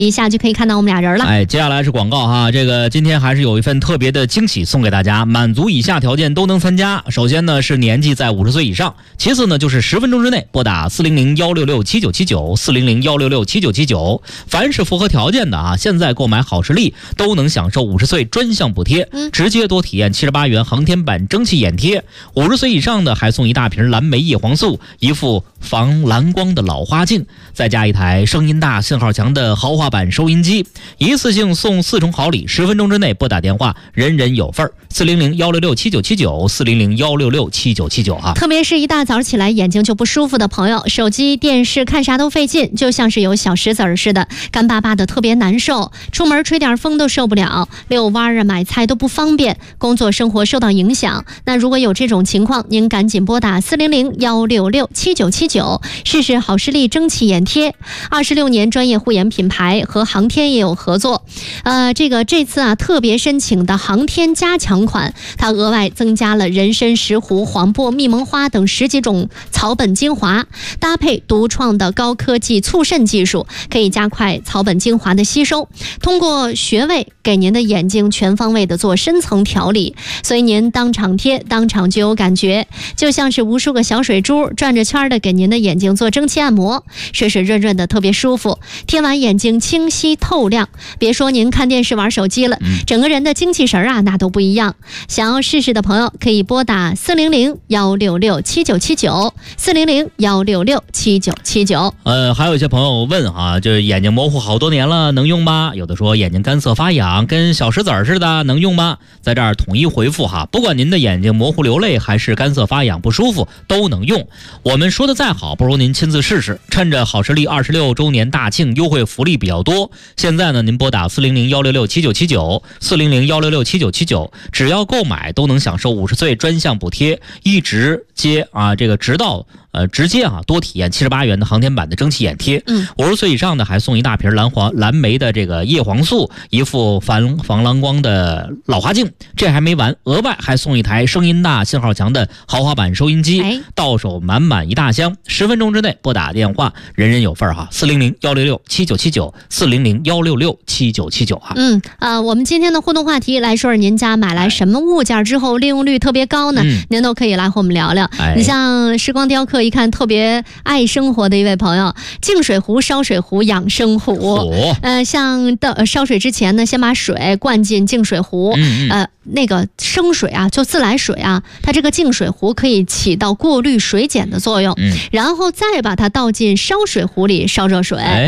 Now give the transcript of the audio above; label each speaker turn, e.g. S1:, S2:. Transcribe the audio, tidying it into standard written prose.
S1: 一下就可以看到我们俩人了。
S2: 接下来是广告哈，这个今天还是有一份特别的惊喜送给大家，满足以下条件都能参加。首先呢是年纪在50岁以上，其次呢就是10分钟之内拨打400-166-7979，400-166-7979，凡是符合条件的啊，现在购买好视力都能享受50岁专项补贴，直接多体验78元航天版蒸汽眼贴，50岁以上的还送一大瓶蓝莓叶黄素，一副防蓝光的老花镜，再加一台声音大信号强的豪华版收音机，一次性送4重好礼，10分钟之内拨打电话，人人有份儿。400-166-7979，400-166-7979哈。
S1: 特别是一大早起来眼睛就不舒服的朋友，手机、电视看啥都费劲，就像是有小石子儿似的，干巴巴的，特别难受。出门吹点风都受不了，遛弯啊、买菜都不方便，工作生活受到影响。那如果有这种情况，您赶紧拨打400-166-7979，试试好视力蒸汽眼贴。26年专业护眼品牌，和航天也有合作。这次啊特别申请的航天加强款，它额外增加了人参、石斛、黄柏、蜜蒙花等10几种草本精华，搭配独创的高科技促渗技术，可以加快草本精华的吸收，通过穴位给您的眼睛全方位的做深层调理，所以您当场贴当场就有感觉，就像是无数个小水珠转着圈的给您的眼睛做蒸汽按摩，水水润润的特别舒服，贴完眼睛清晰透亮，别说您看电视玩手机了，整个人的精气神啊那都不一样。想要试试的朋友可以拨打400-166-7979， 400-166-7979。
S2: 还有一些朋友问啊，就是眼睛模糊好多年了能用吗？有的说眼睛干涩发痒跟小石子儿似的能用吗？在这儿统一回复哈，不管您的眼睛模糊流泪还是干涩发痒不舒服都能用。我们说的再好不如您亲自试试，趁着好视力26周年大庆优惠福利比较多，现在呢您拨打400-166-7979， 400-166-7979，只要购买都能享受50岁专项补贴，直接多体验78元的航天版的蒸汽眼贴。50岁以上的还送一大瓶蓝莓的这个叶黄素，一副防蓝光的老花镜。这还没完，额外还送一台声音大信号强的豪华版收音机，到手满满一大箱。10分钟之内拨打电话，人人有份哈。400-166-7979， 400-166-7979哈。
S1: 我们今天的互动话题来说说您家买来什么物件之后利用率特别高呢？您都可以来和我们聊聊。你像时光雕刻一看特别爱生活的一位朋友，净水壶、烧水壶、养生壶。像烧水之前呢，先把水灌进净水壶，那个生水啊，就自来水啊，它这个净水壶可以起到过滤水碱的作用，然后再把它倒进烧水壶里烧热水。